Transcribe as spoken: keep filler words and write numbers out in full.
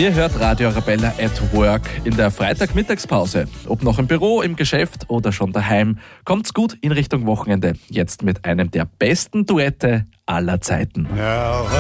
Ihr hört Radio Arabella at Work in der Freitagmittagspause. Ob noch im Büro, im Geschäft oder schon daheim, kommt's gut in Richtung Wochenende. Jetzt mit einem der besten Duette aller Zeiten. Now